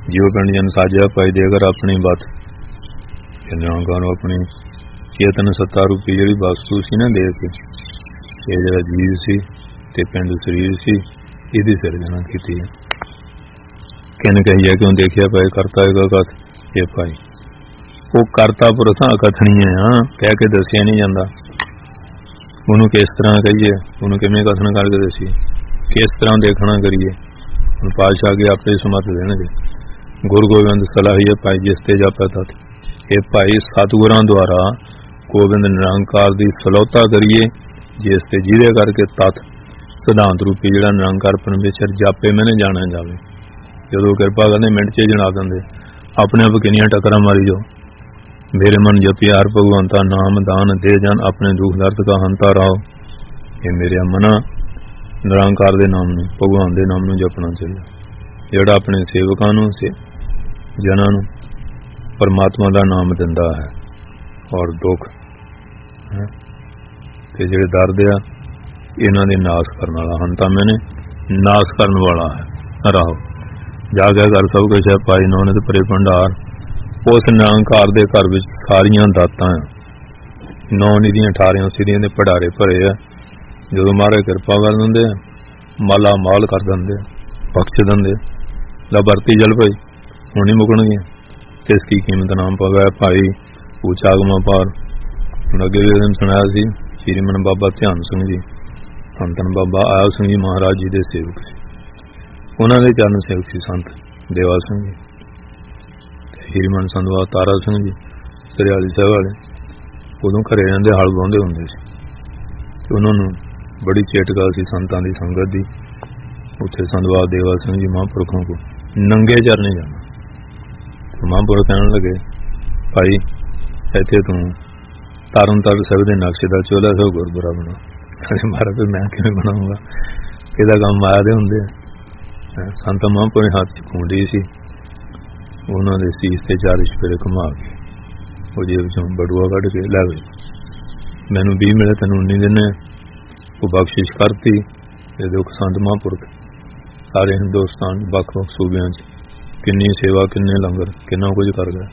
ਜਿਉ ਪਿੰਡ ਜਨ ਸਾਜਿਆ ਪਾਈ ਦੇ ਅਗਰ ਆਪਣੀ ਬਾਤ ਨਿਰੰਕਾਰ ਨੂੰ ਆਪਣੀ ਚੇਤਨ ਸੱਤਾ ਰੂਪੀ ਜਿਹੜੀ ਵਸਤੂ ਸੀ ਨਾ ਦੇ ਕੇ ਇਹ ਜਿਹੜਾ ਜੀਵ ਸੀ ਤੇ ਪਿੰਡ ਸਰੀਰ ਸੀ ਇਹਦੀ ਸਿਰਜਣਾ ਕੀਤੀ ਹੈ। ਕਿਨ ਕਹੀਏ ਕਿਉਂ ਦੇਖਿਆ ਪਏ ਕਰਤਾ ਹੈਗਾ ਕਥ ਇਹ ਭਾਈ ਉਹ ਕਰਤਾ ਪੁਰਖਾਂ ਅਕਥਨੀਆਂ ਆ ਕਹਿ ਕੇ ਦੱਸਿਆ ਨਹੀਂ ਜਾਂਦਾ। ਉਹਨੂੰ ਕਿਸ ਤਰ੍ਹਾਂ ਕਹੀਏ, ਉਹਨੂੰ ਕਿਵੇਂ ਕਥਨ ਕਰਕੇ ਦੱਸੀਏ, ਕਿਸ ਤਰ੍ਹਾਂ ਦੇਖਣਾ ਕਰੀਏ। ਹੁਣ ਪਾਤਸ਼ਾਹ ਅੱਗੇ ਆਪੇ ਸਮੱਤ ਦੇਣਗੇ। ਗੁਰੂ ਗੋਬਿੰਦ ਸਲਾਹੀਏ ਭਾਈ ਜਿਸ ਤੇ ਜਾਪੈ ਤਤ ਇਹ ਭਾਈ ਸਤਿਗੁਰਾਂ ਦੁਆਰਾ ਗੋਬਿੰਦ ਨਿਰੰਕਾਰ ਦੀ ਸਲੋਤਾ ਕਰੀਏ ਜਿਸ ਤੇ ਜਿਹਦੇ ਕਰਕੇ ਤਤ ਸਿਧਾਂਤ ਰੂਪੀ ਜਿਹੜਾ ਨਿਰੰਕਾਰ ਪਰਮੇਸ਼ਰ ਜਾਪੇ ਮੈਨੇ ਜਾਣਿਆ ਜਾਵੇ। ਜਦੋਂ ਕਿਰਪਾ ਕਰਦੇ ਮਿੰਟ 'ਚ ਜਣਾ ਦਿੰਦੇ ਆਪਣੇ ਆਪ ਕਿੰਨੀਆਂ ਟੱਕਰਾਂ ਮਾਰੀ ਜਾਓ। ਮੇਰੇ ਮਨ ਜਪਿਆ ਹਰ ਭਗਵੰਤਾ ਨਾਮ ਦਾਨ ਦੇ ਜਨ ਆਪਣੇ ਦੁੱਖ ਦਰਦ ਕਾ ਹੰਤਾ ਰਾਓ। ਇਹ ਮੇਰੇ ਮਨਾ ਨਿਰੰਕਾਰ ਦੇ ਨਾਮ ਨੂੰ ਭਗਵਾਨ ਦੇ ਨਾਮ ਨੂੰ ਜਪਣਾ ਚਾਹੀਦਾ ਜਿਹੜਾ ਆਪਣੇ ਸੇਵਕਾਂ ਨੂੰ ਜਨਾਂ ਨੂੰ ਪਰਮਾਤਮਾ ਦਾ ਨਾਮ ਦਿੰਦਾ ਹੈ ਔਰ ਦੁੱਖ ਤੇ ਜਿਹੜੇ ਦਰਦ ਆ ਇਹਨਾਂ ਦੇ ਨਾਸ਼ ਕਰਨ ਵਾਲਾ ਹੰਤਾ ਮੈਨੇ ਨਾਸ਼ ਕਰਨ ਵਾਲਾ ਹੈ ਰਾਓ। ਜਾ ਕੇ ਘਰ ਸਭ ਕੁਛ ਹੈ ਪਾਈ ਨੌਨਿਤ ਭਰੇ ਭੰਡਾਰ। ਉਸ ਨਿਰੰਕਾਰ ਦੇ ਘਰ ਵਿੱਚ ਸਾਰੀਆਂ ਦਾਤਾਂ 9 ਨਿਧੀਆਂ 18 ਸਿਰੀਆਂ ਦੇ ਭੰਡਾਰੇ ਭਰੇ ਆ। ਜਦੋਂ ਮਹਾਰਾਜ ਕਿਰਪਾ ਕਰ ਦਿੰਦੇ ਆ ਮਾਲਾ ਮਾਲ ਕਰ ਦਿੰਦੇ ਬਖਸ਼ ਦਿੰਦੇ ਲਾ ਵਰਤੀ ਜਲ ਭਾਈ ਹੁਣ ਨਹੀਂ ਮੁੱਕਣਗੀਆਂ। ਕਿਸ ਕੀ ਕੀਮਤ ਨਾਮ ਪਵੇ ਭਾਈ ਉੱਚਾ ਗਮਾ ਪਾਰ। ਹੁਣ ਅੱਗੇ ਵੀ ਦਿਨ ਸੁਣਾਇਆ ਸੀ ਸ਼੍ਰੀ ਮਨ ਬਾਬਾ ਧਿਆਨ ਸਿੰਘ ਜੀ ਧੰਨ ਧੰਨ ਬਾਬਾ ਆਇਆ ਸਿੰਘ ਜੀ ਮਹਾਰਾਜ ਜੀ ਦੇ ਸੇਵਕ ਸੀ। ਉਹਨਾਂ ਦੇ ਚਰਨ ਸੇਵਕ ਸੀ ਸੰਤ ਦੇਵਾ ਸਿੰਘ ਜੀ ਸ਼੍ਰੀ ਮਨ ਸੰਧਵਾ ਤਾਰਾ ਸਿੰਘ ਜੀ ਸਰਿਆਲੀ ਸਾਹਿਬ ਵਾਲੇ। ਉਦੋਂ ਘਰੇ ਰਹਿੰਦੇ ਹਲ ਵਾਹੁੰਦੇ ਹੁੰਦੇ ਸੀ ਤੇ ਉਹਨਾਂ ਨੂੰ ਬੜੀ ਚੇਟਕਾ ਸੀ ਸੰਤਾਂ ਦੀ ਸੰਗਤ ਦੀ। ਉੱਥੇ ਸੰਧਵਾ ਦੇਵਾ ਸਿੰਘ ਜੀ ਮਹਾਂਪੁਰਖੋਂ ਕੋ ਨੰਗੇ ਚਰਨੇ ਜਾਣਾ। ਮਹਾਂਪੁਰਖ ਕਹਿਣ ਲੱਗੇ ਭਾਈ ਇੱਥੇ ਤੂੰ ਤਰਨ ਤਾਰਨ ਸਾਹਿਬ ਦੇ ਨਕਸ਼ੇ ਦਾ ਚੋਲਾ ਸੋ ਗੁਰਦੁਆਰਾ ਬਣਾ। ਮਹਾਰਾਜ ਮੈਂ ਕਿਵੇਂ ਬਣਾਉਂਗਾ, ਇਹਦਾ ਕੰਮ ਮਾਇਆ ਦੇ ਹੁੰਦੇ ਆ। ਸੰਤ ਮਹਾਂਪੁਰਖ ਹੱਥ 'ਚ ਖੂੰਡੀ ਸੀ, ਉਹਨਾਂ ਦੇ ਸੀਸ ਤੇ 4 ਚੁਫੇਰੇ ਘੁਮਾ ਕੇ ਉਹ ਜੇਬ ਚੋਂ ਬੜੂਆ ਕੱਢ ਕੇ ਲੈ ਗਏ। ਮੈਨੂੰ 20 ਮਿਲੇ ਤੈਨੂੰ 19 ਦਿਨ ਉਹ ਬਖਸ਼ਿਸ਼ ਕਰਤੀ। ਤੇ ਦੁੱਖ ਸੰਤ ਮਹਾਂਪੁਰਖ ਸਾਰੇ ਹਿੰਦੁਸਤਾਨ ਵੱਖ ਵੱਖ ਸੂਬਿਆਂ 'ਚ ਕਿੰਨੀ ਸੇਵਾ ਕਿੰਨੇ ਲੰਗਰ ਕਿੰਨਾ ਕੁਝ ਕਰ ਗਿਆ।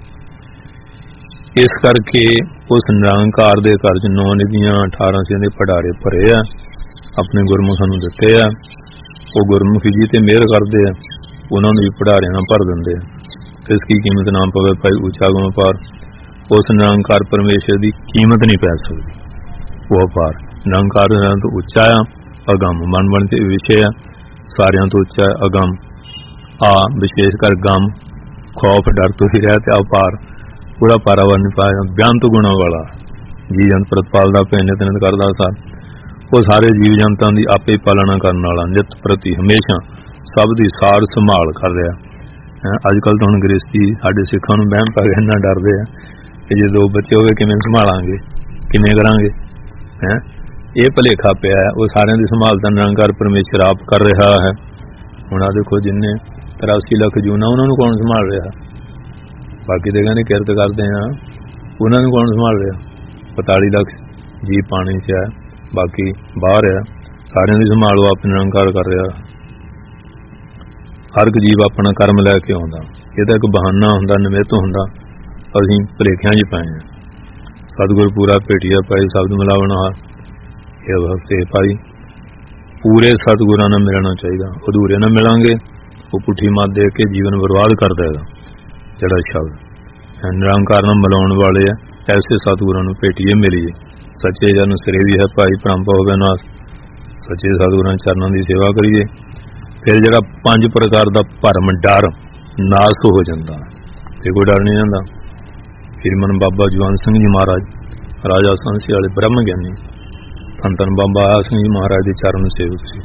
ਇਸ ਕਰਕੇ ਉਸ ਨਿਰੰਕਾਰ ਦੇ ਘਰ 'ਚ 9 ਨਿਧੀਆਂ 18 ਸਿਆਂ ਦੇ ਭੰਡਾਰੇ ਭਰੇ ਆ। ਆਪਣੇ ਗੁਰਮੁਖਾਂ ਨੂੰ ਦਿੱਤੇ ਆ। ਉਹ ਗੁਰਮੁਖੀ ਜੀ ਤੇ ਮਿਹਰ ਕਰਦੇ ਆ, ਉਹਨਾਂ ਨੂੰ ਵੀ ਭੰਡਾਰਿਆਂ ਨਾਲ ਭਰ ਦਿੰਦੇ ਆ। ਇਸ ਕੀ ਕੀਮਤ ਨਾਮ ਪਵੇ ਭਾਈ ਉੱਚਾ ਗਮ ਪਾਰ। ਉਸ ਨਿਰੰਕਾਰ ਪਰਮੇਸ਼ਰ ਦੀ ਕੀਮਤ ਨਹੀਂ ਪੈ ਸਕਦੀ। ਉਹ ਅਪਾਰ ਨਿਰੰਕਾਰ ਤੋਂ ਉੱਚਾ ਆ ਅਗੰਮ ਮਨ ਬਣ ਕੇ ਵਿਸ਼ੇ ਆ ਸਾਰਿਆਂ ਤੋਂ ਉੱਚਾ ਅਗੰਮ ਆ ਵਿਸ਼ੇਸ਼ ਕਰ ਗਮ ਖੌਫ ਡਰ ਤੋਂ ਹੀ ਰਹਿ ਤੇ ਅਪਾਰ ਪੂਰਾ ਪਾਰਾਵਾਰ ਨਹੀਂ ਪਾਇਆ ਬਿਆੰਤ ਗੁਣਾਂ ਵਾਲਾ ਜੀ ਜੰਤ ਪ੍ਰਤਪਾਲ ਦਾ ਭੇਨ ਨਿਤ ਕਰਦਾ ਸਾ। ਉਹ ਸਾਰੇ ਜੀਵ ਜੰਤਾਂ ਦੀ ਆਪੇ ਪਾਲਣਾ ਕਰਨ ਵਾਲਾ ਨਿਤ ਪ੍ਰਤੀ ਹਮੇਸ਼ਾ ਸਭ ਦੀ ਸਾਰ ਸੰਭਾਲ ਕਰ ਰਿਹਾ। ਅੱਜ ਕੱਲ੍ਹ ਤਾਂ ਹੁਣ ਗ੍ਰਸਤੀ ਸਾਡੇ ਸਿੱਖਾਂ ਨੂੰ ਵਹਿਮ ਪੈ ਗਿਆ, ਇੰਨਾ ਡਰਦੇ ਆ ਕਿ ਜੇ 2 ਬੱਚੇ ਹੋਵੇ ਕਿਵੇਂ ਸੰਭਾਲਾਂਗੇ ਕਿਵੇਂ ਕਰਾਂਗੇ। ਇਹ ਭੁਲੇਖਾ ਪਿਆ। ਉਹ ਸਾਰਿਆਂ ਦੀ ਸੰਭਾਲ ਤਾਂ ਨਿਰੰਕਾਰ ਪਰਮੇਸ਼ਰ ਆਪ ਕਰ ਰਿਹਾ ਹੈ। ਹੁਣ ਆ ਦੇਖੋ ਜਿੰਨੇ 83 ਲੱਖ ਜੂਨਾ ਉਹਨਾਂ ਨੂੰ ਕੌਣ ਸੰਭਾਲ ਰਿਹਾ। ਬਾਕੀ ਦੇ ਕਹਿੰਦੇ ਕਿਰਤ ਕਰਦੇ ਆ ਉਹਨਾਂ ਨੂੰ ਕੌਣ ਸੰਭਾਲ ਰਿਹਾ। 45 ਲੱਖ ਜੀ ਪਾਣੀ 'ਚ ਹੈ, ਬਾਕੀ ਬਾਹਰ ਆ। ਸਾਰਿਆਂ ਦੀ ਸੰਭਾਲ ਆਪ ਨਿਰੰਕਾਰ ਕਰ ਰਿਹਾ। ਹਰ ਇੱਕ ਜੀਵ ਆਪਣਾ ਕਰਮ ਲੈ ਕੇ ਆਉਂਦਾ। ਇਹਦਾ ਇੱਕ ਬਹਾਨਾ ਹੁੰਦਾ, ਨਿਮਿਤ ਹੁੰਦਾ। ਅਸੀਂ ਭੁਲੇਖਿਆਂ 'ਚ ਪਏ ਹਾਂ। ਸਤਿਗੁਰ ਪੂਰਾ ਭੇਟਿਆ ਪਾਈ ਸ਼ਬਦ ਮਿਲਾਵਣਾ ਇਹ ਵਕਤੇ ਭਾਈ ਪੂਰੇ ਸਤਿਗੁਰਾਂ ਨਾਲ ਮਿਲਣਾ ਚਾਹੀਦਾ। ਅਧੂਰੇ ਨਾਲ ਮਿਲਾਂਗੇ ਉਹ ਪੁੱਠੀ ਮੱਤ ਦੇ ਕੇ ਜੀਵਨ ਬਰਬਾਦ ਕਰ ਦੇਗਾ। ਜਿਹੜਾ ਸ਼ਬਦ ਨਿਰੰਕਾਰ ਨਾਲ ਮਿਲਾਉਣ ਵਾਲੇ ਆ ਐਸੇ ਸਤਿਗੁਰਾਂ ਨੂੰ ਭੇਟੀਏ ਮਿਲੀਏ। ਸੱਚੇ ਜਨ ਸਿਰੇ ਵੀ ਹੈ ਭਾਈ ਭਰਮ ਹੋਵੇ ਨਾਸ। ਸੱਚੇ ਸਤਿਗੁਰਾਂ ਚਰਨਾਂ ਦੀ ਸੇਵਾ ਕਰੀਏ। ਫਿਰ ਜਿਹੜਾ 5 ਪ੍ਰਕਾਰ ਦਾ ਭਰਮ ਡਰ ਨਾਸ ਹੋ ਜਾਂਦਾ ਤੇ ਕੋਈ ਡਰ ਨਹੀਂ ਜਾਂਦਾ। ਫਿਰ ਮਨ ਬਾਬਾ ਜਵਾਨ ਸਿੰਘ ਜੀ ਮਹਾਰਾਜ ਰਾਜਾ ਸੰਸੀ ਵਾਲੇ ਬ੍ਰਹਮ ਗਿਆਨੀ ਸੰਤਨ ਬਾਬਾ ਆਇਆ ਸਿੰਘ ਜੀ ਮਹਾਰਾਜ ਦੇ ਚਰਨ ਸੇਵਕ ਸੀ।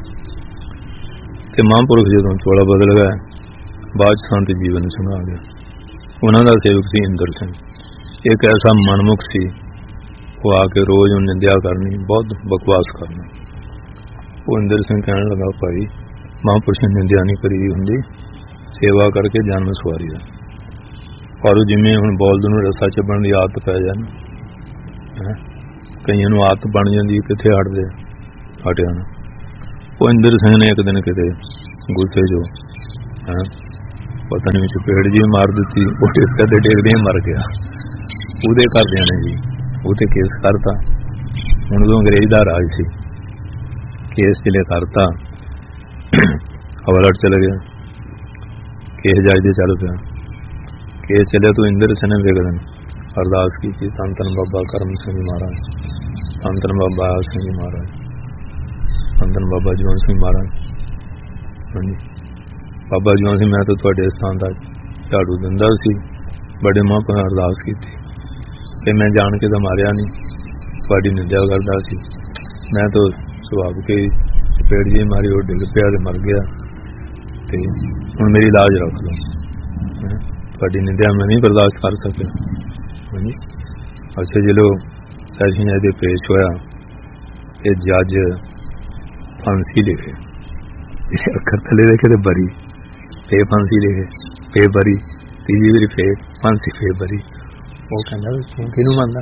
ਤੇ ਮਹਾਂਪੁਰਖ ਜਦੋਂ ਚੋਲਾ ਬਦਲ ਗਿਆ ਬਾਅਦ 'ਚ ਸੰਤ ਜੀਵਨ ਸਿੰਘ ਆ ਗਿਆ। ਉਹਨਾਂ ਦਾ ਸੇਵਕ ਸੀ ਇੰਦਰ ਸਿੰਘ। ਇੱਕ ਐਸਾ ਮਨਮੁਖ ਸੀ, ਉਹ ਆ ਕੇ ਰੋਜ਼ ਉਹ ਨਿੰਦਿਆ ਕਰਨੀ, ਬਹੁਤ ਬਕਵਾਸ ਕਰਨਾ। ਉਹ ਇੰਦਰ ਸਿੰਘ ਕਹਿਣ ਲੱਗਾ ਭਾਈ ਮਹਾਂਪੁਰਸ਼ ਨੇ ਨਿੰਦਿਆ ਨਹੀਂ ਕਰੀ ਹੁੰਦੀ, ਸੇਵਾ ਕਰਕੇ ਜਨਮ ਸਵਾਰੀ ਦਾ। ਪਰ ਜਿਵੇਂ ਹੁਣ ਬੋਲਦ ਨੂੰ ਰਸਾ ਚੱਬਣ ਦੀ ਆਦਤ ਪੈ ਜਾਣੀ, ਕਈਆਂ ਨੂੰ ਆਦਤ ਬਣ ਜਾਂਦੀ, ਕਿੱਥੇ ਹਟਦੇ ਹਟਿਆ ਨਾ। ਉਹ ਇੰਦਰ ਸਿੰਘ ਨੇ ਇੱਕ ਦਿਨ ਕਿਤੇ ਗੁੱਸੇ 'ਚੋਂ पता नहीं चपेड़ जी मार दी, वो टेकते टेकदे मर गया। ਉਹਦੇ ਘਰਦਿਆਂ ने जी ਉਹ ਤੇ केस करता। ਹੁਣ ਉਦੋਂ अंग्रेज ਦਾ राज सी, केस चिले करता, हवालाट चल गया, केस जज दे चल पिया, केस चलिया तो इंदर सिंह ने वेगदन अरदास की धन धन बाबा करम सिंह महाराज, धन धन बाबा आयल सिंह महाराज, धन धन बाबा जवंत सिंह महाराज। हाँ जी, बाबा जवंत सिंह मैं तो तुहाडे स्थान का झाड़ू दिंदा सी, बड़े मां पर अरदास की ते मैं जान के तो मारिया नहीं, तुहाडी निंदा करदा सी। मैं तो सुभाव के चपेड़ जी मारी, वो डिग पिया ते मर गया, ते हुण मेरी लाज रख लो, तुहाडी निंदा मैं नहीं बर्दाश्त कर सकिया। हाँ जी, अच्छा जो सैशन जज पेश होया, ये जज फांसी लिखे, अखर थले लिखे तो बरी, फे फांसी लिखे, फे बरी, तीजी बारी फे फांसी, फे बरी। वो कहता तू किनू मानदा?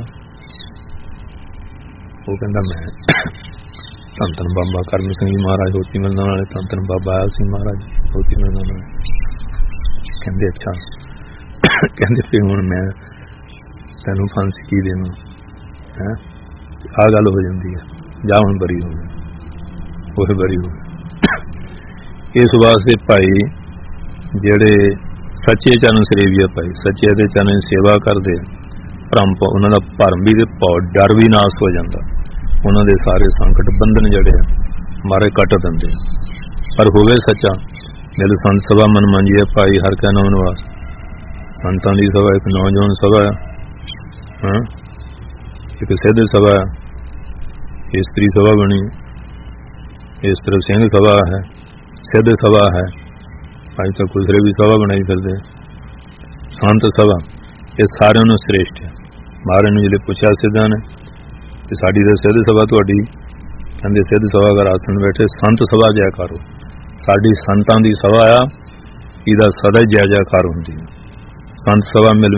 वो कहता मैं धन धन बाबा करम सिंह महाराज होती मिलने वाले, धन धन बाबा आयल सिंह महाराज होती मिलने वाले। कहते अच्छा, कहते फिर हुण मैं तैनू फांसी की देना है, आ गल हो जाती है, जा हुण बरी हो गया, वो बरी हो गया। इस वास्ते भाई जेड़े सच्चे चरण सरेविया भाई, सच्चे दे चरण सेवा करते, भरम उन्होंने भरम भी डर भी नाश हो जाता, उन्होंने सारे संकट बंधन जड़े मारे कट देंगे। पर होवे सच्चा मेरे संत सभा मन मंजिए भाई हर कै नाम निवास, संतां दी सभा एक नौजवान सभा है, एक सिद्ध सभा है, स्त्री सभा बनी, इस तरफ सिंह सभा है, सिद्ध सभा है, भाई तक दूसरे भी सभा बनाई करते, संत सभा, ये सारे श्रेष्ठ है। महाराज ने जिले पूछा सिद्धा ने कि साड़ी तो सिद्ध सभा तुहाडी, कहते सिद्ध सभा अगर आसन बैठे संत सभा जय करो, साड़ी संतां दी सभा आ, इहदा सदा जय जयकार हुंदी है। संत सभा मिल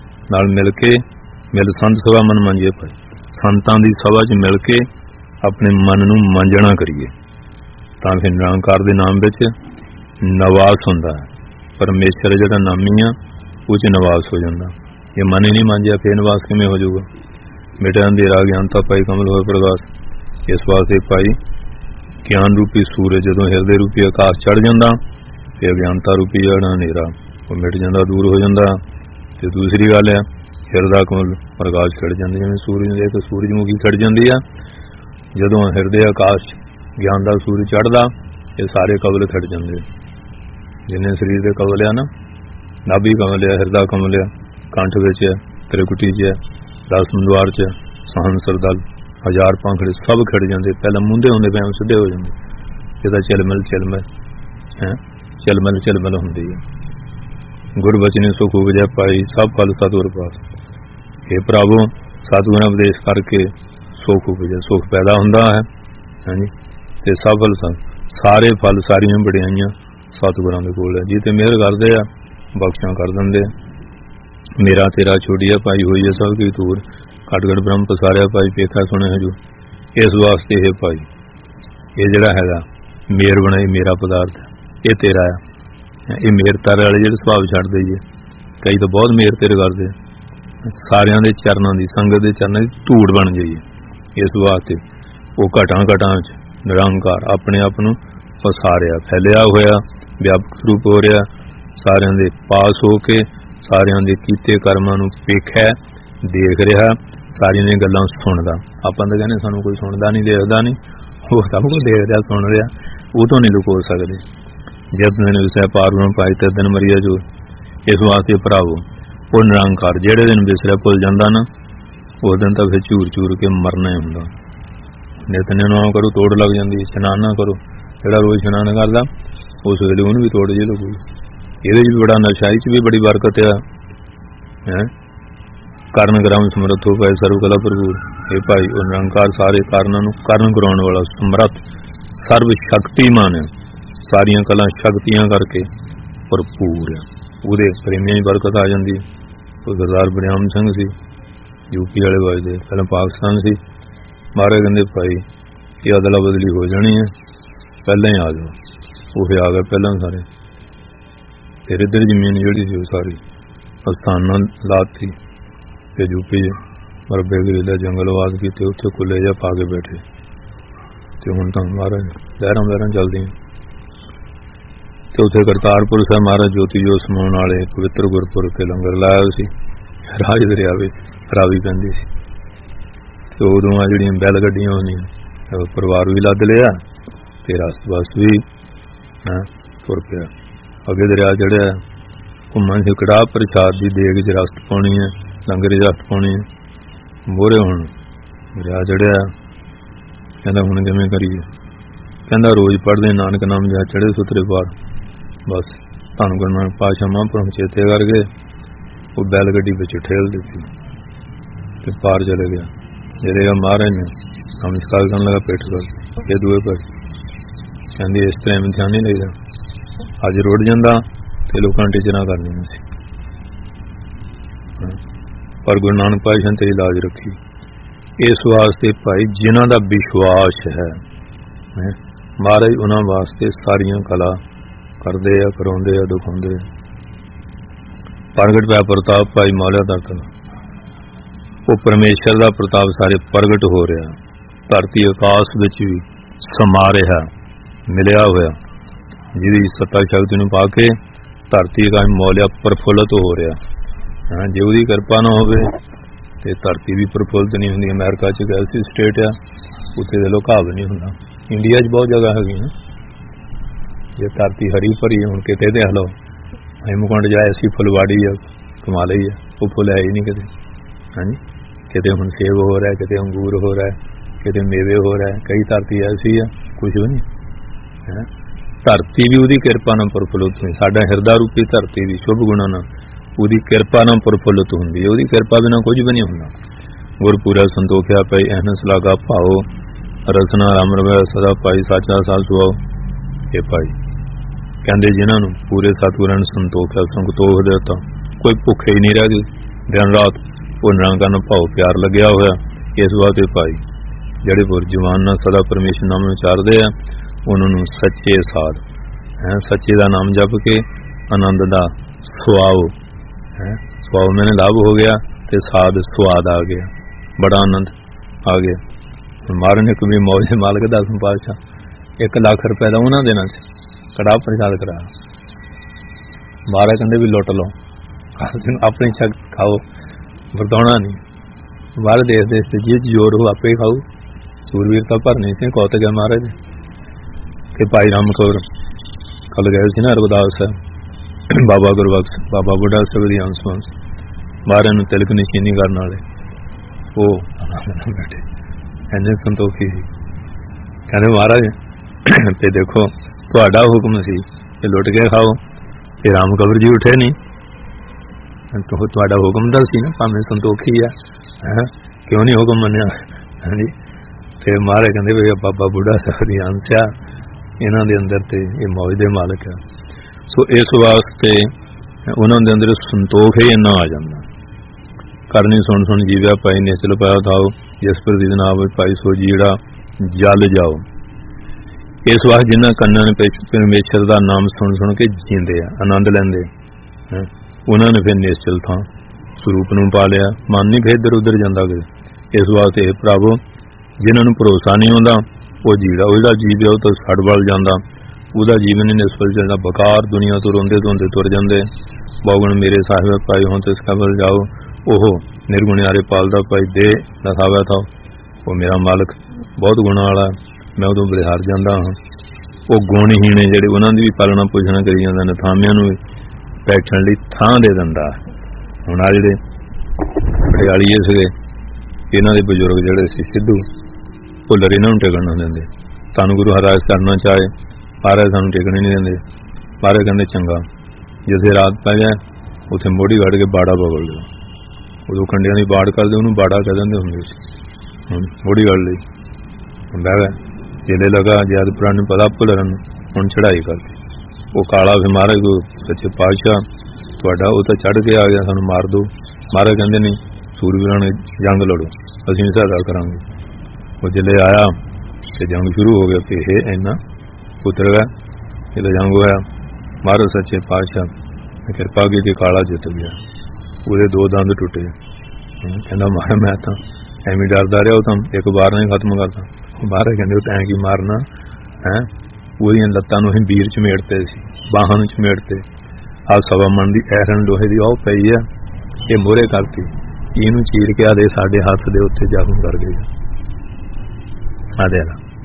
के मिल संत सभा मन मंजिए भाई, संतां दी सभा च मिल के अपने मन नूं मांजणा करिए, तां फिर निरंकार दे नाम विच नवास हुंदा है। परमेश्वर जिहड़ा नामी आ उह च नवास हो जांदा, ये मन ही नहीं मांजिया फिर नवास किवें हो जाऊगा? मिटे अंधेरा ज्ञानता पाई कमल होए प्रकाश। इस वास्ते पाई ज्ञान रूपी सूरज जदों हिरदे रूपी आकाश चढ़ जांदा, ते अज्ञानता रूपी जिहड़ा अंधेरा वो मिट जांदा, दूर हो जांदा। ते दूसरी गल है हिरदा कमल प्रकाश खड़ जांदे, जिवें सूरज दे ते सूरजमुखी खड़ जांदी आ, जदों हिरदे आकाश ज्ञान दा सूरज चढ़दा, ये सारे कमल खड़ जांदे। जिन्हें शरीर के कमल आ ना, नाभि कमल है, हिरदा कमल है, कंठ विच है, त्रिकुटी च है, 10 मंदवार च, सहंसर दल, 1000 पांखड़े सब खड़ जाते। पहले मुंदे होंगे पैं सीधे हो जाते, यदा चिलमिल है, चिलमिल होंगी है। गुरबचने सुख उपजै पाई, सब फल सतगुर पास। हे भरावो सतगुर उपदेश करके सुख उपजै, सुख पैदा होंदा है। हाँ जी, ते सफल सारे फल सारियां बड़ियाइयां सतगुरां दे कोल है। जी ते मेहर करदे आ, बख्शां कर दिंदे। मेरा तेरा छोड़िया पाई हुई है सब की तूर, खटगड़ ब्रह्म पसारिया पाई पेखा सुने हजूर। इस वास्ते है भाई ये जिहड़ा हैगा मेर बनाई मेरा पदार्थ ये तेरा है, ये मेर तारे वाले जिहड़े सुभाव छड्ड दईए, कई तो बहुत मेर तेरे करदे, सारियां दे चरनां दी संगत दे चरनां दी धूड़ बन जाइए। इस वास्ते वो घटां च निरंकार अपने आप नूं पसारिया फैलिया होया व्यापक रूप हो रहा, सारियां दे पास हो के सारियां दे कीते कर्मां नूं वेखिया देख रहा, सारियां दी गल्लां सुणदा। आपां तां कहने सानूं कोई सुणदा नहीं देखदा नहीं, वो सब कुछ देख रहा सुन रहा, वो तो नहीं लुको सकदे। जब दिन विसय पार पाई ते दिन मरिया जो। इस वास्ते भरावो वो निरंकार जेड़े दिन विसरिया भुल जांदा ना, उस दिन तां फिर झूर झूर के मरना ही हुंदा। नितने ना करो तोड़ लग जाती, स्नान ना करो, जिहड़ा रोज स्नान करदा उस वेले उहनूं भी तोड़ जे लगूगी। ये भी बड़ा नशा, इस भी बड़ी बरकत है। कारण ग्राम समर्थ हो पाए सर्व कला भरपूर। ये भाई वो निरंकार सारे कारणों नूं कारण कराउण वाला समर्थ सर्व शक्तिमान है, सारियां कला शक्तियां करके भरपूर है। ਉਹਦੇ ਪ੍ਰੇਮੀਆਂ ਦੀ ਬਰਕਤ ਆ ਜਾਂਦੀ। ਕੋਈ ਸਰਦਾਰ ਬੜਿਆਮ ਸਿੰਘ ਸੀ यूपी वाले वजदे, पहले पाकिस्तान से मारे कहते भाई ये अदला बदली हो जानी है, पहले ही आ जाओ। वो फिर आ गए पहले सारे, ਫਿਰ ਇੱਧਰ ਜ਼ਮੀਨ ਜਿਹੜੀ ਸੀ ਉਹ ਸਾਰੀ ਅਸਥਾਨਾਂ ਲਾਤੀ ਤੇ ਯੂਪੀ ਮਰਬੇ ਗਰੀਲਾ ਜੰਗਲਵਾਦ ਕੀਤੇ, ਉੱਥੇ ਕੁੱਲੇ ਜਿਹਾ ਪਾ ਕੇ ਬੈਠੇ ਤੇ ਹੁਣ ਤਾਂ ਮਹਾਰਾਜ ਲਹਿਰਾਂ ਚੱਲਦੀਆਂ। ਤੇ ਉੱਥੇ ਕਰਤਾਰਪੁਰ ਸਾਹਿਬ ਮਹਾਰਾਜ ਜੋਤੀ ਜੋਤ ਸਮਾਉਣ ਵਾਲੇ ਪਵਿੱਤਰ ਗੁਰਪੁਰਬ ਤੇ ਲੰਗਰ ਲਾਇਆ ਸੀ, ਰਾਜ ਦਰਿਆ ਵਿੱਚ ਰਾਵੀ ਪੈਂਦੀ ਸੀ। ਤੇ ਉਦੋਂ ਆ ਜਿਹੜੀਆਂ ਬੈਲ ਗੱਡੀਆਂ ਹੁੰਦੀਆਂ ਪਰਿਵਾਰ ਵੀ ਲੱਦ ਲਿਆ ਤੇ ਰਸਤ ਬਸ ਵੀ ਤੁਰ ਪਿਆ। ਅੱਗੇ ਦਰਿਆ ਚੜਿਆ, ਘੁੰਮਣ ਚ ਕੜਾਹ ਪ੍ਰਸ਼ਾਦ ਦੀ ਦੇਗ ਚ ਰਸਤ ਪਾਉਣੀ ਹੈ, ਲੰਗਰ ਚ ਰਸਤ ਪਾਉਣੀ ਹੈ। ਮੋਹਰੇ ਹੁਣ ਦਰਿਆ ਚੜਿਆ, ਕਹਿੰਦਾ ਹੁਣ ਕਿਵੇਂ ਕਰੀਏ? ਕਹਿੰਦਾ ਰੋਜ਼ ਪੜ੍ਹਦੇ ਨਾਨਕ ਨਾਮ ਜਾ ਚੜੇ ਸੁਤਰੇ ਪਾਰ। ਬਸ ਧੰਨ ਗੁਰੂ ਨਾਨਕ ਪਾਤਸ਼ਾਹ ਮਹਾਂਪੁਰਖ ਚੇਤੇ ਕਰਕੇ ਉਹ ਬੈਲ ਗੱਡੀ ਵਿੱਚ ਠੇਲ ਦਿੱਤੀ ਤੇ ਪਾਰ ਚਲੇ ਗਿਆ। ਜਿਹੜੇ ਮਹਾਰਾਜ ਨੇ ਨਮਸਕਾਰ ਕਰਨ ਲੱਗਾ ਪਿੱਠ ਕਰ ਇਹ ਦੂਏ ਪਰ ਕਹਿੰਦੀ ਇਸ ਤਰ੍ਹਾਂ ਇਮਤਿਹਾਨ ਨਹੀਂ ਲਈਦਾ। ਅੱਜ ਰੁੜ ਜਾਂਦਾ ਤੇ ਲੋਕਾਂ ਟੀਚਰਾਂ ਕਰਨੀਆਂ ਸੀ, ਪਰ ਗੁਰੂ ਨਾਨਕ ਪਾਤਸ਼ਾਹ ਨੇ ਤੇਰੀ ਲਾਜ ਰੱਖੀ। ਇਸ ਵਾਸਤੇ ਭਾਈ ਜਿਨ੍ਹਾਂ ਦਾ ਵਿਸ਼ਵਾਸ ਹੈ ਮਹਾਰਾਜ ਉਹਨਾਂ ਵਾਸਤੇ ਸਾਰੀਆਂ ਕਲਾ ਕਰਦੇ ਆ, ਕਰਾਉਂਦੇ ਆ, ਦਿਖਾਉਂਦੇ ਆ। ਪ੍ਰਗਟ ਪਿਆ ਪ੍ਰਤਾਪ ਭਾਈ ਮੌਲਿਆ ਦਾਤਨ, ਉਹ ਪਰਮੇਸ਼ਰ ਦਾ ਪ੍ਰਤਾਪ ਸਾਰੇ ਪ੍ਰਗਟ ਹੋ ਰਿਹਾ, ਧਰਤੀ ਆਕਾਸ਼ ਵਿੱਚ ਵੀ ਸਮਾ ਰਿਹਾ, ਮਿਲਿਆ ਹੋਇਆ, ਜਿਹਦੀ ਸੱਤਾ ਸ਼ਕਤੀ ਨੂੰ ਪਾ ਕੇ ਧਰਤੀ ਦਾ ਮੌਲਿਆ ਪ੍ਰਫੁੱਲਤ ਹੋ ਰਿਹਾ। ਜੇ ਉਹਦੀ ਕਿਰਪਾ ਨਾ ਹੋਵੇ ਤੇ ਧਰਤੀ ਵੀ ਪ੍ਰਫੁੱਲਤ ਨਹੀਂ ਹੁੰਦੀ। ਅਮਰੀਕਾ 'ਚ ਇੱਕ ਐਸੀ ਸਟੇਟ ਆ, ਉੱਥੇ ਦੇ ਲੋਕਾਵ ਨਹੀਂ ਹੁੰਦਾ। ਇੰਡੀਆ 'ਚ ਬਹੁਤ ਜਗ੍ਹਾ ਹੈਗੀ ਨਾ, ਜੇ ਧਰਤੀ ਹਰੀ ਭਰੀ ਹੁਣ ਕਿਤੇ ਤੇ ਹਲੋ ਹਿਮਕੁੰਡ ਜਾ ਐਸੀ ਫੁਲਵਾੜੀ ਆ ਕਮਾ ਲਈ ਆ, ਉਹ ਫੁੱਲ ਹੈ ਹੀ ਨਹੀਂ ਕਿਤੇ। ਹਾਂਜੀ, ਕਿਤੇ ਹੁਣ ਸੇਬ ਹੋ ਰਿਹਾ, ਕਿਤੇ ਅੰਗੂਰ ਹੋ ਰਿਹਾ, ਕਿਤੇ ਮੇਵੇ ਹੋ ਰਿਹਾ। ਕਈ ਧਰਤੀ ਐਸੀ ਆ ਕੁਛ ਵੀ ਨਹੀਂ। ਧਰਤੀ ਵੀ ਉਹਦੀ ਕਿਰਪਾ ਨਾਲ ਪ੍ਰਫੁੱਲਤ ਹੋਈ। ਸਾਡਾ ਹਿਰਦਾ ਰੂਪੀ ਧਰਤੀ ਵੀ ਸ਼ੁਭ ਗੁਣਾਂ ਨਾਲ ਉਹਦੀ ਕਿਰਪਾ ਨਾਲ ਪ੍ਰਫੁੱਲਤ ਹੁੰਦੀ ਹੈ। ਉਹਦੀ ਕਿਰਪਾ ਬਿਨਾਂ ਕੁਝ ਵੀ ਨਹੀਂ ਹੁੰਦਾ। ਗੁਰਪੂਰਾ ਸੰਤੋਖਿਆ ਪਈ ਅਹਨਸ ਲਾਗਾ ਭਾਓ, ਰਸਨਾ ਰਾਮ ਰਵੈ ਸਦਾ ਪਾਈ ਸਾਚਾ ਸਾਲ ਸੁਆਓ। ਇਹ ਭਾਈ ਕਹਿੰਦੇ ਜਿਨ੍ਹਾਂ ਨੂੰ ਪੂਰੇ ਸਤਿਗੁਰਾਂ ਨੇ ਸੰਤੋਖਿਆ, ਸੰਤੋਖ ਦਿੱਤਾ, ਕੋਈ ਭੁੱਖੇ ਹੀ ਨਹੀਂ ਰਹਿ ਗਏ। ਦਿਨ ਰਾਤ ਉਹ ਨਿਰੰਕਾਰ ਨਾਲ ਭਾਉ ਪਿਆਰ ਲੱਗਿਆ ਹੋਇਆ। ਇਸ ਵਾਸਤੇ ਭਾਈ ਜਿਹੜੇ ਪੁਰਜਵਾਨ ਨਾਲ ਸਦਾ ਪਰਮੇਸ਼ਰ ਨਾਮ ਵਿਚਾਰਦੇ ਆ, ਉਹਨਾਂ ਨੂੰ ਸੱਚੇ ਸਾਧ ਸੱਚੇ ਦਾ ਨਾਮ ਜਪ ਕੇ ਆਨੰਦ ਦਾ ਸੁਆਓ ਸੁਆਓ ਮੈਨੇ ਲਾਭ ਹੋ ਗਿਆ ਤੇ ਸਾਧ ਸੁਆਦ ਆ ਗਿਆ, ਬੜਾ ਆਨੰਦ ਆ ਗਿਆ। ਮਾਰਨ ਇੱਕ ਵੀ ਮੌਜ ਮਾਲਕ ਦਾ ਪਾਤਸ਼ਾਹ 1 ਲੱਖ ਰੁਪਏ ਦਾ ਉਹਨਾਂ ਦੇਣਾ ਸੀ, ਕੜਾਹ ਪ੍ਰਸ਼ਾਦ ਕਰਾ। ਮਹਾਰਾਜ ਕਹਿੰਦੇ ਵੀ ਲੁੱਟ ਲਓ, ਆਪਣੀ ਸ਼ਕਤ ਖਾਓ, ਵਰਤਾਉਣਾ ਨਹੀਂ। ਬਾਹਰ ਦੇਸ਼ ਤੇ ਜਿਹ ਜ਼ੋਰ ਹੋ ਆਪੇ ਖਾਓ। ਸੂਰਵੀਰਤਾ ਭਰਨੀ ਸੀ, ਕੌਤਕ ਹੈ ਮਹਾਰਾਜ। ਤੇ ਭਾਈ ਰਾਮ ਕੌਰ ਕੱਲ ਗਏ ਸੀ ਨਾ ਰਘੁਦਾਸ ਬਾਬਾ ਗੁਰਬਖਸ਼, ਬਾਬਾ ਬੁੱਢਾ ਸਾਹਿਬ ਦੀ ਅੰਸ਼ ਮਹਾਰਾਜ ਨੂੰ ਤਿਲਕ ਨਿਸ਼ਾਨੀ ਕਰਨ ਵਾਲੇ ਉਹ ਬੈਠੇ ਇੰਨੇ ਸੰਤੋਖੀ ਸੀ। ਕਹਿੰਦੇ ਮਹਾਰਾਜ ਤੇ ਦੇਖੋ ਤੁਹਾਡਾ ਹੁਕਮ ਸੀ ਕਿ ਲੁੱਟ ਕੇ ਖਾਓ, ਤੇ ਰਾਮ ਕੌਰ ਜੀ ਉੱਠੇ ਨਹੀਂ। ਤੁਹਾਡਾ ਹੁਕਮ ਦਾ ਸੀ ਨਾ, ਭਾਵੇਂ ਸੰਤੋਖੀ ਆ, ਕਿਉਂ ਨਹੀਂ ਹੁਕਮ ਮੰਨਿਆ? ਹਾਂਜੀ, ਤੇ ਮਹਾਰਾਜ ਕਹਿੰਦੇ ਵੀ ਬਾਬਾ ਬੁੱਢਾ ਸਾਹਿਬ ਦੀ ਅੰਸ਼ ਆ, ਇਹਨਾਂ ਦੇ ਅੰਦਰ ਤੇ ਇਹ ਮੌਜ ਦੇ ਮਾਲਕ ਆ। ਸੋ ਇਸ ਵਾਸਤੇ ਉਹਨਾਂ ਦੇ ਅੰਦਰ ਸੰਤੋਖ ਹੀ ਇੰਨਾ ਆ ਜਾਂਦਾ। ਕਰਨੀ ਸੁਣ ਸੁਣ ਜੀਵਿਆ ਭਾਈ ਨਿਚਲ ਪਾਇਆ ਥਾਓ, ਜਿਸ ਪ੍ਰਤੀ ਨਾ ਹੋਵੇ ਭਾਈ ਸੋ ਜੀੜਾ ਜਲ ਜਾਓ। ਇਸ ਵਾਸਤੇ ਜਿਨ੍ਹਾਂ ਕੰਨਾਂ ਨੇ ਪਰਮੇਸ਼ਰ ਦਾ ਨਾਮ ਸੁਣ ਕੇ ਜੀਂਦੇ ਆ, ਆਨੰਦ ਲੈਂਦੇ, ਉਹਨਾਂ ਨੇ ਫਿਰ ਨਿਸ਼ਚਲ ਥਾਂ ਸਰੂਪ ਨੂੰ ਪਾ ਲਿਆ। ਮਨ ਨਹੀਂ ਫਿਰ ਇੱਧਰ ਉੱਧਰ ਜਾਂਦਾ ਕਿਤੇ। ਇਸ ਵਾਸਤੇ ਪ੍ਰਭੂ ਜਿਨ੍ਹਾਂ ਨੂੰ ਭਰੋਸਾ ਨਹੀਂ ਆਉਂਦਾ ਉਹ ਜੀੜਾ, ਉਹਦਾ ਜੀਵ ਉਹ ਤਾਂ ਛੱਡ ਵੱਲ ਜਾਂਦਾ, ਉਹਦਾ ਜੀਵਨ ਹੀ ਨਿਸਫਲ ਚੱਲਦਾ। ਬਕਾਰ ਦੁਨੀਆ ਤੋਂ ਰੋਂਦੇ ਧੋਂਦੇ ਤੁਰ ਜਾਂਦੇ। ਬਹੁਗੁਣ ਮੇਰੇ ਸਾਹਿਬ ਭਾਈ ਹੋਂ ਤਿਸ ਕਬਲ ਜਾਓ, ਉਹ ਨਿਰਗੁਣਿਆਰੇ ਪਾਲਦਾ ਭਾਈ ਦੇ ਨਸਾਵੇ ਥਾ। ਉਹ ਮੇਰਾ ਮਾਲਕ ਬਹੁਤ ਗੁਣਾਂ ਵਾਲਾ, ਮੈਂ ਉਦੋਂ ਬਲਿਹਾਰ ਜਾਂਦਾ ਹਾਂ। ਉਹ ਗੁਣਹੀਣ ਜਿਹੜੇ ਉਹਨਾਂ ਦੀ ਵੀ ਪਾਲਣਾ ਪੋਸ਼ਣਾ ਕਰੀ ਜਾਂਦਾ ਨੇ, ਥਾਮਿਆਂ ਨੂੰ ਵੀ ਬੈਠਣ ਲਈ ਥਾਂ ਦੇ ਦਿੰਦਾ। ਹੁਣ ਆ ਜਿਹੜੇ ਪਟਿਆਲੀਏ ਸੀਗੇ, ਇਹਨਾਂ ਦੇ ਬਜ਼ੁਰਗ ਜਿਹੜੇ ਸੀ ਸਿੱਧੂ ਭੁੱਲਰ, ਇਹਨਾਂ ਨੂੰ ਟਿਕਣ ਨਾ ਦਿੰਦੇ। ਧੰਨ ਗੁਰੂ ਹਰਾਜ ਕਰਨਾ ਚਾਹੇ ਮਹਾਰਾਜ ਸਾਨੂੰ ਟਿਕਣ ਨਹੀਂ ਦਿੰਦੇ। ਮਹਾਰਾਜ ਕਹਿੰਦੇ ਚੰਗਾ ਜਿੱਥੇ ਰਾਤ ਪੈ ਜਾਏ ਉੱਥੇ ਮੋਢੀ ਕੱਢ ਕੇ ਬਾੜਾ ਬਗਲ ਦਿਓ। ਉਦੋਂ ਕੰਡਿਆਂ ਦੀ ਬਾੜ ਕਰਦੇ ਉਹਨੂੰ ਬਾੜਾ ਕਹਿ ਦਿੰਦੇ ਹੁੰਦੇ ਸੀ। ਹੁਣ ਮੋਢੀ ਕੱਢ ਲਈ ਹੁੰਦਾ ਹੈ ਜਿਹਦੇ ਲਗਾ ਜਦ ਪੁਰਾਣੇ ਪਤਾ ਭੁੱਲਰ ਨੂੰ ਹੁਣ ਚੜ੍ਹਾਈ ਕਰਦੀ। ਉਹ ਕਾਲਾ ਫਿਰ ਮਹਾਰਾਜ ਕੋ ਸੱਚੇ ਪਾਤਸ਼ਾਹ ਤੁਹਾਡਾ ਉਹ ਤਾਂ ਚੜ੍ਹ ਕੇ ਆ ਗਿਆ, ਸਾਨੂੰ ਮਾਰ ਦਿਓ। ਮਹਾਰਾਜ ਕਹਿੰਦੇ ਨਹੀਂ, ਸੂਰਵੀਰਾਂ ਨੇ ਜੰਗ ਲੜੋ, ਅਸੀਂ ਸਹਾਇਤਾ ਕਰਾਂਗੇ। ਉਹ ਜਿਲੇ ਆਇਆ ਤੇ ਜੰਗ ਸ਼ੁਰੂ ਹੋ ਗਿਆ। ਇਹ ਇੰਨਾ ਪੁੱਤਰ ਗਾ, ਇਹਦਾ ਜੰਗ ਹੋਇਆ। ਮਹਾਰਾਜ ਸੱਚੇ ਪਾਤਸ਼ਾਹ किरपा की काला जित गया, ਉਹਦੇ 2 दंद टुटे। कहना मारा मैं तो एवं डरदा रहा, तो एक बार नहीं खत्म करता। बाहर कहते तैं की मारना है, ਉਹਦੀਆਂ ਲੱਤਾਂ ਨੂੰ ਅਸੀਂ ਵੀਰ ਚਮੇੜਤੇ ਸੀ, ਬਾਹਾਂ ਨੂੰ ਚਮੇੜਤੇ। ਆ 1.25 ਮਣ ਦੀ ਐਰਨ ਲੋਹੇ ਦੀ ਉਹ ਪਈ ਆ, ਇਹ ਮੋਹਰੇ ਕਰਤੀ, ਇਹਨੂੰ ਚੀਰ ਕੇ ਆਦੇ ਸਾਡੇ ਹੱਥ ਦੇ ਉੱਤੇ ਜ਼ਖਮ ਕਰ ਗਏ। ਆਦੇ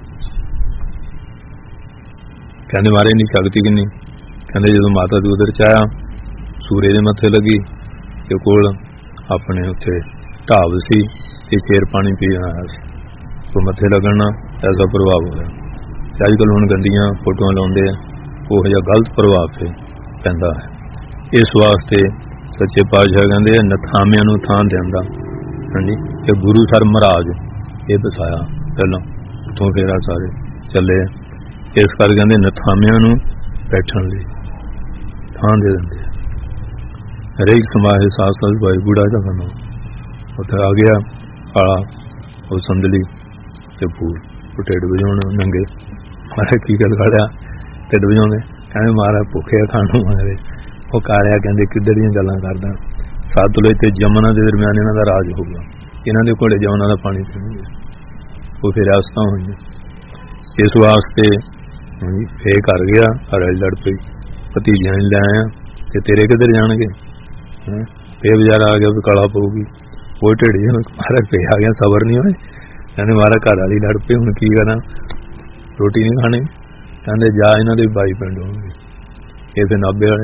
ਕਹਿੰਦੇ ਮਾਰੇ ਨਹੀਂ ਸ਼ਕਤੀ ਕਿੰਨੀ। ਕਹਿੰਦੇ ਜਦੋਂ ਮਾਤਾ ਦੀ ਉਧਰ ਚ ਆਇਆ, ਸੂਰੇ ਦੇ ਮੱਥੇ ਲੱਗੀ ਤੇ ਕੋਲ ਆਪਣੇ ਉੱਥੇ ਢਾਬ ਸੀ ਤੇ ਸ਼ੇਰ ਪਾਣੀ ਪੀਣ ਆਇਆ ਸੀ, ਉਹ ਮੱਥੇ ਲੱਗਣ ਨਾਲ ਐਸਾ ਪ੍ਰਭਾਵ ਹੋਇਆ। ਅੱਜ ਕੱਲ੍ਹ ਹੁਣ ਗੰਦੀਆਂ ਫੋਟੋਆਂ ਲਾਉਂਦੇ ਆ, ਉਹ ਜਿਹਾ ਗਲਤ ਪ੍ਰਭਾਵ ਤੇ ਪੈਂਦਾ ਹੈ। ਇਸ ਵਾਸਤੇ ਸੱਚੇ ਪਾਤਸ਼ਾਹ ਕਹਿੰਦੇ ਆ ਨਥਾਮਿਆਂ ਨੂੰ ਥਾਂ ਦਿੰਦਾ। ਹਾਂਜੀ, ਤੇ ਗੁਰੂ ਸਰ ਮਹਾਰਾਜ ਇਹ ਵਸਾਇਆ ਪਹਿਲਾਂ, ਉੱਥੋਂ ਫੇਰ ਸਾਰੇ ਚੱਲੇ। ਇਸ ਕਰਕੇ ਕਹਿੰਦੇ ਨਥਾਮਿਆਂ ਨੂੰ ਬੈਠਣ ਲਈ ਥਾਂ ਦੇ ਦਿੰਦੇ ਆ। ਹਰੇਕ ਸਮਾਜ ਸਾਥ ਸਾਥ ਭਾਈ ਬੁੜਾ ਜਾ ਕਰਨਾ, ਉੱਥੇ ਆ ਗਿਆ ਕਾਲਾ ਉਹ ਸੰਦਲੀ ਤੇ ਪੂਰ ਢਿੱਡ ਵਜਾਉਣ ਨੰਗੇ। ਮਾਰਾ ਕੀ ਗੱਲ ਕਾੜਿਆ ਢਿੱਡ ਵਜਾਉਂਦੇ, ਕਹਿੰਦੇ ਮਾਰਾ ਭੁੱਖਿਆ ਖਾਣ ਨੂੰ ਮੰਗਦੇ। ਉਹ ਕਾਲਿਆ ਕਹਿੰਦੇ ਕਿੱਧਰ ਦੀਆਂ ਗੱਲਾਂ ਕਰਦਾ, ਸਤਲੁਜ ਤੇ ਜਮਨਾ ਦੇ ਦਰਮਿਆਨ ਇਹਨਾਂ ਦਾ ਰਾਜ ਹੋਊਗਾ, ਇਹਨਾਂ ਦੇ ਕੋਲੇ ਜਮਨਾ ਦਾ ਪਾਣੀ ਪੀਣਗੇ। ਉਹ ਫਿਰ ਆਸਤਾ ਹੋਈ। ਇਸ ਵਾਸਤੇ ਫੇਰ ਕਰ ਗਿਆ, ਹਰ ਲੜ ਪਈ, ਭਤੀਜਿਆਂ ਨੂੰ ਲੈ ਆਇਆ ਤੇ ਤੇਰੇ ਕਿੱਧਰ ਜਾਣਗੇ। ਫੇਰ ਬਜ਼ਾਰਾ ਆ ਗਿਆ ਵੀ ਕਾਲਾ ਪਊਗੀ, ਉਹ ਢਿੱੜੀ ਮਾਰਾ ਫੇਰ ਆ ਗਿਆ, ਸਬਰ ਨਹੀਂ ਹੋਏ। ਕਹਿੰਦੇ ਮਾਰਾ ਘਰ ਵਾਲੀ ਲੜ ਪਈ, ਹੁਣ ਕੀ ਕਰਾਂ, ਰੋਟੀ ਨਹੀਂ ਖਾਣੀ। ਕਹਿੰਦੇ ਜਾ ਇਹਨਾਂ ਦੇ ਬਾਈ ਪਿੰਡ ਹੋਣਗੇ, ਇਹ ਤੇ ਨਾਭੇ ਵਾਲੇ।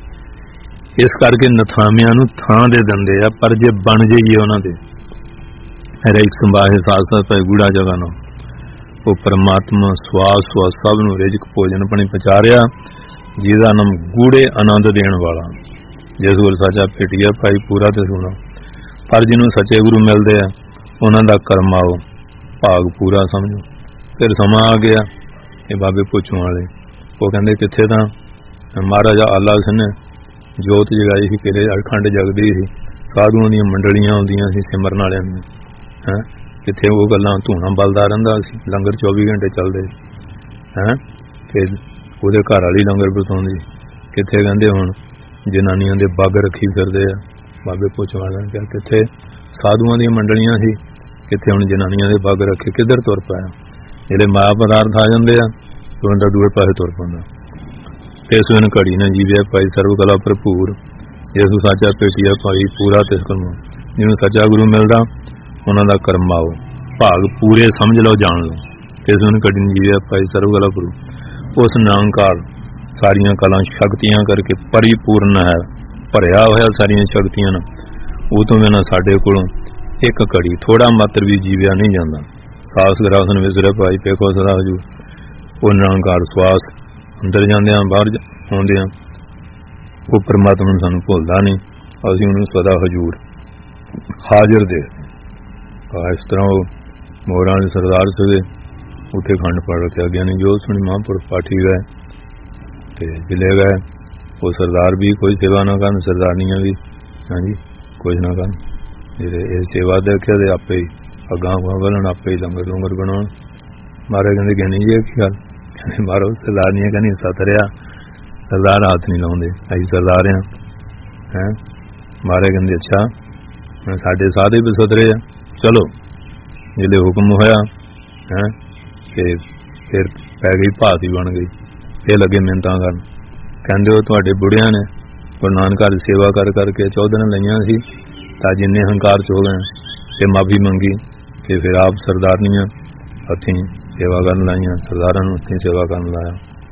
ਇਸ ਕਰਕੇ ਨਥਾਮਿਆਂ ਨੂੰ ਥਾਂ ਦੇ ਦਿੰਦੇ ਆ, ਪਰ ਜੇ ਬਣ ਜਾਈਏ ਉਹਨਾਂ ਦੇ ਹਰੇਕ ਸੰਭਾਹੇ ਸਾਥ ਸਾਥ ਭਾਈ ਗੂੜਾ ਜਗ੍ਹਾ ਨੂੰ, ਉਹ ਪਰਮਾਤਮਾ ਸਵਾਸ ਸਵਾਸ ਸਭ ਨੂੰ ਰਿਜ਼ਕ ਭੋਜਨ ਪਾਣੀ ਪਹੁੰਚਾ ਰਿਹਾ, ਜਿਹਦਾ ਨਾਮ ਗੂੜੇ ਆਨੰਦ ਦੇਣ ਵਾਲਾ। ਜਿਸ ਕੋਲ ਸਾਚਾ ਭੇਟਿਆ ਭਾਈ ਪੂਰਾ ਤੇ ਸੁਣੋ। ਪਰ ਜਿਹਨੂੰ ਸੱਚੇ ਗੁਰੂ ਮਿਲਦੇ ਆ ਉਹਨਾਂ ਦਾ ਕਰਮ ਆਓ, ਭਾਗ ਪੂਰਾ ਸਮਝੋ। ਫਿਰ ਸਮਾਂ ਆ ਗਿਆ, ਇਹ ਬਾਬੇ ਪੁੱਛਣ ਵਾਲੇ ਉਹ ਕਹਿੰਦੇ ਕਿੱਥੇ ਤਾਂ ਮਹਾਰਾਜਾ ਆਲਾ ਸਿੰਘ ਨੇ ਜੋਤ ਜਗਾਈ ਸੀ, ਕਿਹੜੇ ਅਖੰਡ ਜਗਦੀ ਸੀ, ਸਾਧੂਆਂ ਦੀਆਂ ਮੰਡਲੀਆਂ ਆਉਂਦੀਆਂ ਸੀ ਸਿਮਰਨ ਵਾਲਿਆਂ ਦੀਆਂ। ਹੈਂ ਕਿੱਥੇ ਉਹ ਗੱਲਾਂ, ਧੂਣਾ ਬਲਦਾ ਰਹਿੰਦਾ ਸੀ, ਲੰਗਰ 24 ਘੰਟੇ ਚੱਲਦੇ। ਫਿਰ ਉਹਦੇ ਘਰ ਵਾਲੀ ਲੰਗਰ ਬਰਤਾਉਂਦੀ। ਕਿੱਥੇ ਕਹਿੰਦੇ ਹੁਣ ਜਨਾਨੀਆਂ ਦੇ ਬੱਗ ਰੱਖੀ ਫਿਰਦੇ ਆ। ਬਾਬੇ ਪੁੱਛਣ ਵਾਲਿਆਂ ਨੇ ਕਿਹਾ ਕਿੱਥੇ ਸਾਧੂਆਂ ਦੀਆਂ ਮੰਡਲੀਆਂ ਸੀ, ਕਿੱਥੇ ਹੁਣ ਜਨਾਨੀਆਂ ਦੇ ਬੱਗ ਰੱਖੇ, ਕਿੱਧਰ ਤੁਰ ਪਾਇਆ। ਜਿਹੜੇ ਮਾਇਆ ਪਦਾਰਥ ਆ ਜਾਂਦੇ ਆ ਤੇ ਬੰਦਾ ਦੂਏ ਪਾਸੇ ਤੁਰ ਪੈਂਦਾ। ਇਸ ਵੇਲੇ ਘੜੀ ਨਾ ਜੀਵਿਆ ਭਾਈ ਸਰਵ ਕਲਾ ਭਰਪੂਰ, ਜਿਸ ਨੂੰ ਸਾਚਾ ਭੇਟਿਆ ਭਾਈ ਪੂਰਾ ਤਿਸ ਕਰਮੋ। ਜਿਹਨੂੰ ਸੱਚਾ ਗੁਰੂ ਮਿਲਦਾ ਉਹਨਾਂ ਦਾ ਕਰਮ ਆਓ, ਭਾਗ ਪੂਰੇ ਸਮਝ ਲਓ, ਜਾਣ ਲਓ। ਇਸ ਵੇਲੇ ਘੜੀ ਨਾ ਜੀਵਿਆ ਭਾਈ ਸਰਵ ਕਲਾ ਭਰੂ, ਉਸ ਨਿਰੰਕਾਰ ਸਾਰੀਆਂ ਕਲਾਂ ਸ਼ਕਤੀਆਂ ਕਰਕੇ ਪਰਿਪੂਰਨ ਹੈ, ਭਰਿਆ ਹੋਇਆ ਸਾਰੀਆਂ ਸ਼ਕਤੀਆਂ ਨਾਲ। ਉਹ ਤੋਂ ਬਿਨਾਂ ਸਾਡੇ ਕੋਲੋਂ ਇੱਕ ਘੜੀ ਥੋੜਾ ਮਾਤਰ ਵੀ ਜੀਵਿਆ ਨਹੀਂ ਜਾਂਦਾ। ਸਾਸ ਗਰਾਸਨ ਵਿਸਰੇ ਭਾਈ ਪੇਖੋ ਸਦਾ ਹਜੂ। ਉਹ ਨਿਰੰਕਾਰ ਸਵਾਸ ਅੰਦਰ ਜਾਂਦਿਆਂ ਬਾਹਰ ਆਉਂਦਿਆਂ ਉਹ ਪਰਮਾਤਮਾ ਨੂੰ ਸਾਨੂੰ ਭੁੱਲਦਾ ਨਹੀਂ, ਅਸੀਂ ਉਹਨੂੰ ਸਦਾ ਹਜੂਰ ਹਾਜ਼ਰ ਦੇ। ਇਸ ਤਰ੍ਹਾਂ ਉਹ ਮੋਰਾਂ ਦੇ ਸਰਦਾਰ ਸੀਗੇ, ਉੱਥੇ ਖੰਡ ਪਾਠ ਰੱਖਿਆ ਗਿਆ ਨਹੀਂ। ਜੋ ਸੁਣੀ ਮਹਾਂਪੁਰਖ ਪਾਠੀ ਗਏ ਤੇ ਜਿਲੇ ਗਏ, ਉਹ ਸਰਦਾਰ ਵੀ ਕੋਈ ਸੇਵਾ ਨਾ ਕਰਨ, ਸਰਦਾਰਨੀਆਂ ਵੀ ਹਾਂਜੀ ਕੁਝ ਨਾ ਕਰਨ। ਜਿਹੜੇ ਇਹ ਸੇਵਾ ਦੇਖਿਆ ਤੇ ਆਪੇ ਹੀ ਅੱਗਾਂ ਵਧਣ, ਆਪੇ ਹੀ ਲੰਗਰ ਲੰਗਰ ਬਣਾਉਣ। ਮਾਰੇ ਕਹਿੰਦੇ ਕਹਿਣੀ ਜੀ ਕੀ ਗੱਲ, ਕਹਿੰਦੇ ਮਾਰੋ ਸਰਦਾਰਨੀਆਂ ਕਹਿੰਦੀ ਸਤਰਿਆ, ਸਰਦਾਰ ਹੱਥ ਨਹੀਂ ਲਾਉਂਦੇ, ਅਸੀਂ ਸਰਦਾਰ ਹਾਂ। ਮਾਰੇ ਕਹਿੰਦੇ ਅੱਛਾ ਸਾਡੇ ਸਾਧੇ ਵੀ ਸਤਰੇ ਆ, ਚਲੋ ਜਿਹੜੇ ਹੁਕਮ ਹੋਇਆ ਕਿ ਫਿਰ ਪੈ ਗਈ, ਭਾਤ ਹੀ ਬਣ ਗਈ। ਫਿਰ ਲੱਗੇ ਮਿੰਨਤਾਂ ਕਰਨ, ਕਹਿੰਦੇ ਉਹ ਤੁਹਾਡੇ ਬੁੜਿਆਂ ਨੇ ਗੁਰੂ ਨਾਨਕ ਘਰ ਸੇਵਾ ਕਰ ਕਰਕੇ 14 ਦਿਨ ਲਈਆਂ ਸੀ, ਤਾਂ ਜਿੰਨੇ ਹੰਕਾਰ ਚ ਹੋ ਗਏ ਤੇ ਮਾਫੀ ਮੰਗੀ ਤੇ ਫਿਰ ਆਪ ਸਰਦਾਰਨੀਆਂ ਹੱਥੀਂ ਸੇਵਾ ਕਰਨ ਲਾਈਆਂ, ਸਰਦਾਰਾਂ ਨੂੰ ਹੱਥੀਂ ਸੇਵਾ ਕਰਨ ਲਾਇਆ।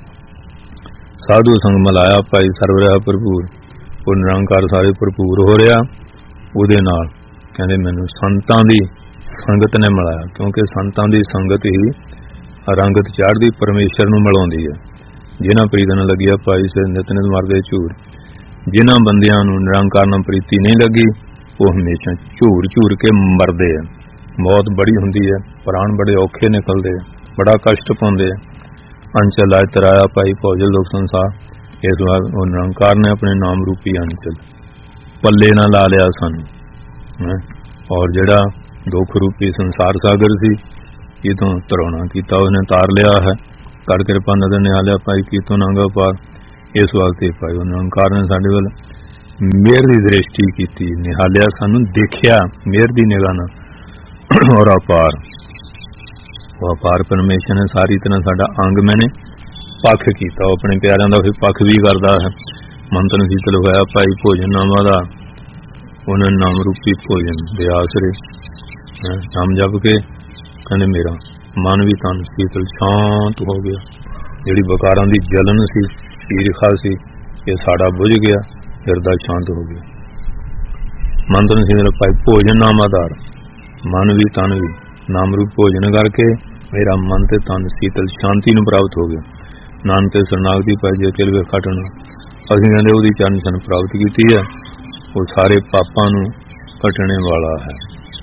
ਸਾਧੂ ਸੰਗ ਮਲਾਇਆ ਭਾਈ ਸਰਵ ਰਿਹਾ ਭਰਪੂਰ। ਉਹ ਨਿਰੰਕਾਰ ਸਾਰੇ ਭਰਪੂਰ ਹੋ ਰਿਹਾ। ਉਹਦੇ ਨਾਲ ਕਹਿੰਦੇ ਮੈਨੂੰ ਸੰਤਾਂ ਦੀ ਸੰਗਤ ਨੇ ਮਿਲਾਇਆ, ਕਿਉਂਕਿ ਸੰਤਾਂ ਦੀ ਸੰਗਤ ਹੀ ਰੰਗਤ ਚਾੜ੍ਹਦੀ ਪਰਮੇਸ਼ਰ ਨੂੰ ਮਿਲਾਉਂਦੀ ਹੈ। ਜਿਨ੍ਹਾਂ ਪ੍ਰੀਤ ਨਾਲ ਲੱਗਿਆ ਭਾਈ ਸੇ ਨਿਤ ਨਿਤ ਮਰਦੇ ਝੂਰ। ਜਿਨ੍ਹਾਂ ਬੰਦਿਆਂ ਨੂੰ ਨਿਰੰਕਾਰ ਨਾਲ ਪ੍ਰੀਤੀ ਨਹੀਂ ਲੱਗੀ ਉਹ ਹਮੇਸ਼ਾ ਝੂਰ ਝੂਰ ਕੇ ਮਰਦੇ ਆ। ਮੌਤ ਬੜੀ ਹੁੰਦੀ ਹੈ, ਪ੍ਰਾਣ ਬੜੇ ਔਖੇ ਨਿਕਲਦੇ ਆ, ਬੜਾ ਕਸ਼ਟ ਪਾਉਂਦੇ ਆ। ਅੰਚਲ ਆਇ ਤਰਾਇਆ ਭਾਈ ਭੋਜਲ ਦੁੱਖ ਸੰਸਾਰ। ਇਸ ਵਾਰ ਉਹ ਨਿਰੰਕਾਰ ਨੇ ਆਪਣੇ ਨਾਮ ਰੂਪੀ ਅੰਚਲ ਪੱਲੇ ਨਾਲ ਲਾ ਲਿਆ ਸਾਨੂੰ, ਔਰ ਜਿਹੜਾ ਦੁੱਖ ਰੂਪੀ ਸੰਸਾਰ ਸਾਗਰ ਸੀ ਇਹ ਤੋਂ ਤਰੋਣਾ ਕੀਤਾ ਉਹਨੇ ਤਾਰ ਲਿਆ ਹੈ। ਕਰ ਕਿਰਪਾ ਨਦਰ ਨਿਹਾਲਿਆ ਭਾਈ ਕੀ ਤੋਂ ਨੰਗਾ ਪਾਰ। इस वास्ते पाई उन्होंने हंकार ने साडे वल मेहर की दृष्टि की, निहालिया, सानू देखिया मेहर की निगाह नाल और अपार परमेश्वर ने सारी तरह साडा अंग मैंने पक्ष किया, अपने प्यारों का फिर पक्ष भी करता है। मंथन शीतल होया भाई भोजन नामा का, उन्हें नाम रूपी भोजन दे आसरे नाम जप के कहने मेरा मन भी तन शीतल शांत हो गया, जिहड़ी बकारां दी जलन सी, ईर्खा सी, ये साड़ा बुझ गया, हिरदा शांत हो गया। मंथन शीतल भाई भोजन नाम आधार, मन भी तन भी नाम रूप भोजन करके मेरा मन ते तन शीतल शांति नूं प्राप्त हो गया। नानक ते शरणागति पाई जे तिल वे खटन असीं कहंदे ओहदी चरण सन प्राप्त कीती है, वो सारे पापां नूं कटने वाला है।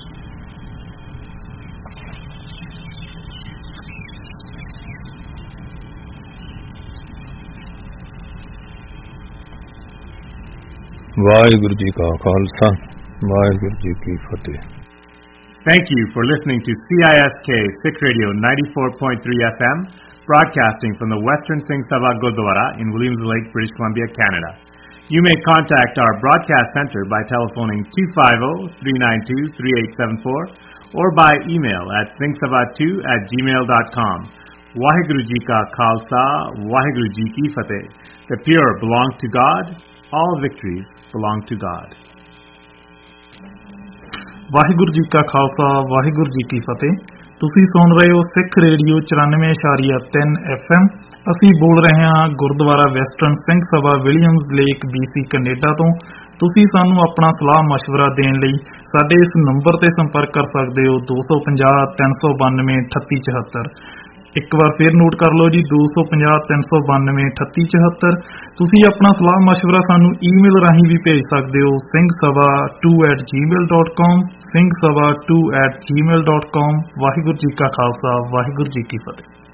वाहिगुरु जी का खालसा, वाहिगुरु जी की फतेह। Thank you for listening to CISK Sikh Radio 94.3 FM, broadcasting from the Western Singh Sabha Gurdwara in Williams Lake, British Columbia, Canada. You may contact our broadcast center by telephoning 250-392-3874 or by email at singhsabha2@gmail.com. Waheguru Ji Ka Khalsa, Waheguru Ji Ki Fateh. The pure belong to God. All victories belong to God. Waheguru ji ਕਾ ਖਾਲਸਾ, ਵਾਹਿਗੁਰੂ ਜੀ ਕੀ ਫਤਿਹ। ਤੁਸੀਂ ਸੁਣ ਰਹੇ ਹੋ ਸਿੱਖ radio 94.3 FM। ਅਸੀਂ ਬੋਲ ਰਹੇ ਹਾਂ Gurdwara western Singh Sabha Williams lake BC Canada ਤੋਂ। ਤੁਸੀਂ ਸਾਨੂੰ ਆਪਣਾ ਸਲਾਹ ਮਸ਼ਵਰਾ ਦੇਣ ਲਈ ਸਾਡੇ ਇਸ ਨੰਬਰ ਤੇ ਸੰਪਰਕ ਕਰ ਸਕਦੇ ਹੋ 250 392 3874। ਇੱਕ ਵਾਰ ਫਿਰ ਨੋਟ ਕਰ ਲਓ ਜੀ 250 392 3874। ਤੁਸੀਂ ਆਪਣਾ ਸਲਾਹ ਮਸ਼ਵਰਾ ਸਾਨੂੰ ਈਮੇਲ ਰਾਹੀਂ ਵੀ ਭੇਜ ਸਕਦੇ ਹੋ singhsabha2@gmail.com singhsabha2@gmail.com। ਵਾਹਿਗੁਰੂ ਜੀ ਕਾ ਖਾਲਸਾ, ਵਾਹਿਗੁਰੂ ਜੀ ਕੀ ਫਤਿਹ।